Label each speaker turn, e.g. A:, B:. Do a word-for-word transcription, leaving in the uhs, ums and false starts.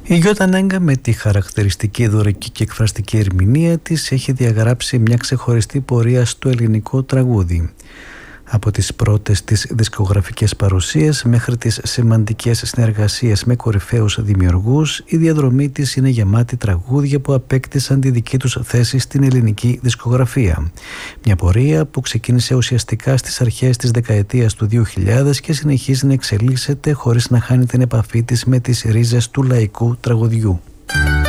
A: Η Γιώτα Νέγκα, με τη χαρακτηριστική δωρική και εκφραστική ερμηνεία της, έχει διαγράψει μια ξεχωριστή πορεία στο ελληνικό τραγούδι. Από τις πρώτες της δισκογραφικές παρουσίες μέχρι τις σημαντικές συνεργασίες με κορυφαίους δημιουργούς, η διαδρομή της είναι γεμάτη τραγούδια που απέκτησαν τη δική τους θέση στην ελληνική δισκογραφία. Μια πορεία που ξεκίνησε ουσιαστικά στις αρχές της δεκαετίας του δύο χιλιάδες και συνεχίζει να εξελίσσεται χωρίς να χάνει την επαφή της με τις ρίζες του λαϊκού τραγουδιού.